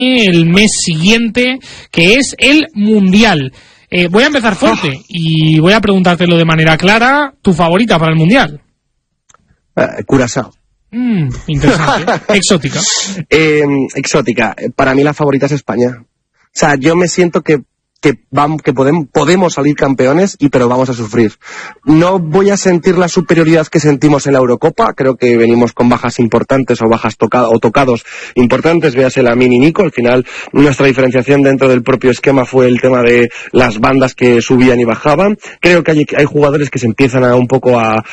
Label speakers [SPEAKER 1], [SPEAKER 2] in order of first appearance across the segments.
[SPEAKER 1] el mes siguiente, que es el Mundial. Voy a empezar fuerte y voy a preguntártelo de manera clara. ¿Tu favorita para el Mundial?
[SPEAKER 2] Curazao.
[SPEAKER 1] Interesante. Exótica.
[SPEAKER 2] Exótica. Para mí la favorita es España. O sea, yo me siento que podemos salir campeones, pero vamos a sufrir. No voy a sentir la superioridad que sentimos en la Eurocopa. Creo que venimos con bajas importantes o tocados importantes. Véase la Mini Nico. Al final, nuestra diferenciación dentro del propio esquema fue el tema de las bandas que subían y bajaban. Creo que hay jugadores que se empiezan a un poco a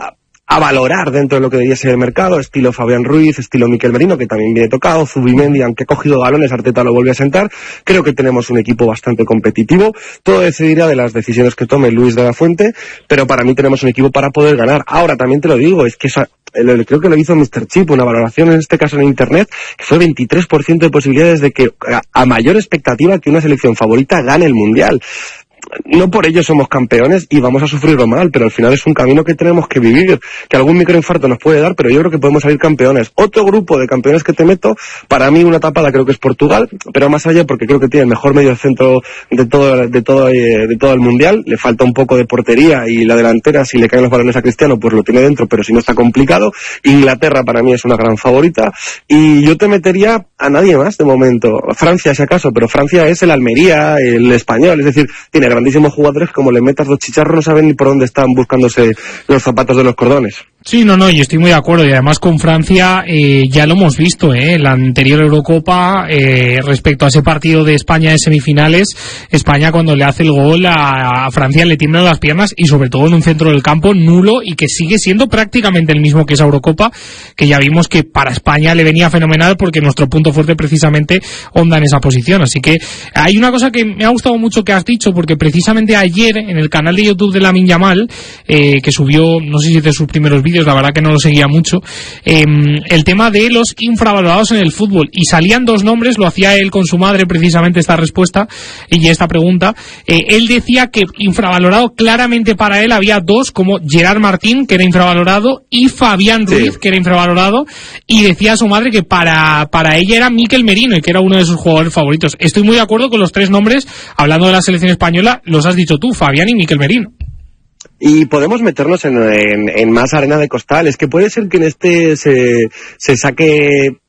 [SPEAKER 2] valorar dentro de lo que debería ser el mercado, estilo Fabián Ruiz, estilo Mikel Merino, que también viene tocado, Zubimendi, aunque ha cogido galones, Arteta lo vuelve a sentar. Creo que tenemos un equipo bastante competitivo. Todo decidirá de las decisiones que tome Luis de la Fuente, pero para mí tenemos un equipo para poder ganar. Ahora, también te lo digo, es que creo que lo hizo Mr. Chip, una valoración en este caso en internet, que fue 23% de posibilidades de que, a mayor expectativa, que una selección favorita gane el Mundial. No por ello somos campeones y vamos a sufrirlo mal, pero al final es un camino que tenemos que vivir, que algún microinfarto nos puede dar, pero yo creo que podemos salir campeones. Otro grupo de campeones que te meto, para mí una tapada creo que es Portugal, pero más allá porque creo que tiene el mejor medio centro de todo el Mundial. Le falta un poco de portería y la delantera, si le caen los balones a Cristiano, pues lo tiene dentro, pero si no está complicado. Inglaterra para mí es una gran favorita y yo te metería a nadie más de momento. Francia si acaso, pero Francia es el Almería, el Español, es decir, tiene grandísimos jugadores que como le metas los chicharros no saben ni por dónde están buscándose los zapatos de los cordones.
[SPEAKER 1] Sí, no, yo estoy muy de acuerdo y además con Francia ya lo hemos visto, la anterior Eurocopa, respecto a ese partido de España de semifinales, España cuando le hace el gol a Francia le tiemblan las piernas y sobre todo en un centro del campo nulo y que sigue siendo prácticamente el mismo que esa Eurocopa, que ya vimos que para España le venía fenomenal porque nuestro punto fuerte precisamente onda en esa posición. Así que hay una cosa que me ha gustado mucho que has dicho, porque precisamente ayer en el canal de YouTube de Lamine Yamal, que subió, no sé si de sus primeros vídeos, la verdad que no lo seguía mucho, el tema de los infravalorados en el fútbol, y salían dos nombres, lo hacía él con su madre precisamente esta respuesta y esta pregunta. Él decía que infravalorado claramente para él había dos, como Gerard Martín, que era infravalorado, y Fabián Ruiz, que era infravalorado, y decía a su madre que para ella era Mikel Merino y que era uno de sus jugadores favoritos. Estoy muy de acuerdo con los tres nombres. Hablando de la selección española, los has dicho tú, Fabián y Mikel Merino.
[SPEAKER 2] Y podemos meternos en más arena de costal. Es que puede ser que en este se saque,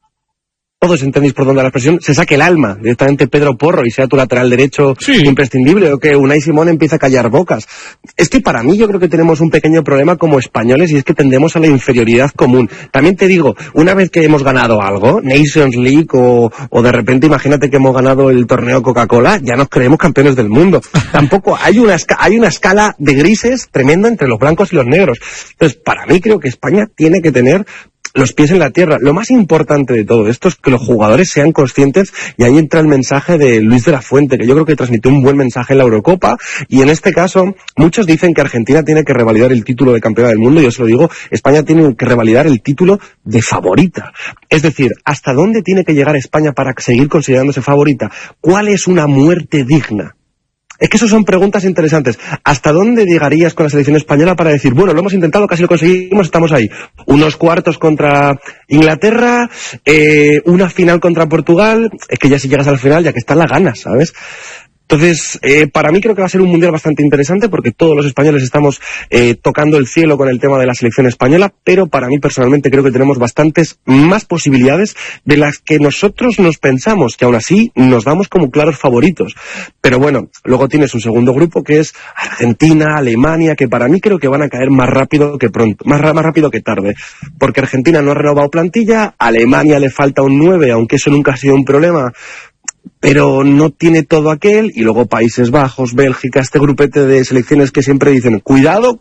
[SPEAKER 2] todos entendéis por dónde la expresión, se saque el alma directamente Pedro Porro y sea tu lateral derecho imprescindible, o que Unai Simón empiece a callar bocas. Es que para mí yo creo que tenemos un pequeño problema como españoles y es que tendemos a la inferioridad común. También te digo, una vez que hemos ganado algo, Nations League o de repente imagínate que hemos ganado el torneo Coca-Cola, ya nos creemos campeones del mundo. Tampoco hay una escala de grises tremenda entre los blancos y los negros. Entonces, para mí creo que España tiene que tener los pies en la tierra. Lo más importante de todo esto es que los jugadores sean conscientes, y ahí entra el mensaje de Luis de la Fuente, que yo creo que transmitió un buen mensaje en la Eurocopa, y en este caso muchos dicen que Argentina tiene que revalidar el título de campeona del mundo. Yo se lo digo, España tiene que revalidar el título de favorita. Es decir, ¿hasta dónde tiene que llegar España para seguir considerándose favorita? ¿Cuál es una muerte digna? Es que eso son preguntas interesantes. ¿Hasta dónde llegarías con la selección española para decir, bueno, lo hemos intentado, casi lo conseguimos, estamos ahí? Unos cuartos contra Inglaterra, una final contra Portugal. Es que ya si llegas al final, ya que están las ganas, ¿sabes? Entonces, para mí creo que va a ser un mundial bastante interesante porque todos los españoles estamos tocando el cielo con el tema de la selección española, pero para mí personalmente creo que tenemos bastantes más posibilidades de las que nosotros nos pensamos, que aún así nos damos como claros favoritos. Pero bueno, luego tienes un segundo grupo que es Argentina, Alemania, que para mí creo que van a caer más rápido que pronto, más rápido que tarde, porque Argentina no ha renovado plantilla, a Alemania le falta un 9, aunque eso nunca ha sido un problema, pero no tiene todo aquel, y luego Países Bajos, Bélgica, este grupete de selecciones que siempre dicen, cuidado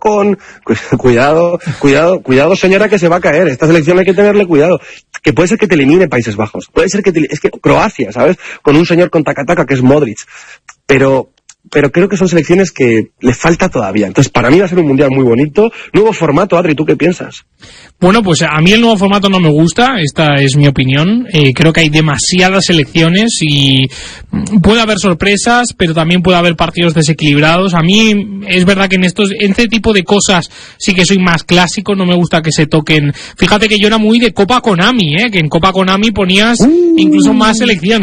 [SPEAKER 2] señora, que se va a caer, esta selección hay que tenerle cuidado, que puede ser que te elimine Países Bajos, puede ser que es que Croacia, ¿sabes? Con un señor con taca-taca que es Modric, pero creo que son selecciones que le falta todavía. Entonces, para mí va a ser un mundial muy bonito. Nuevo formato, Adri, ¿tú qué piensas?
[SPEAKER 1] Bueno, pues a mí el nuevo formato no me gusta, esta es mi opinión. Creo que hay demasiadas selecciones y puede haber sorpresas, pero también puede haber partidos desequilibrados. A mí es verdad que en este tipo de cosas sí que soy más clásico, no me gusta que se toquen. Fíjate que yo era muy de Copa Konami, que en Copa Konami ponías incluso más selecciones.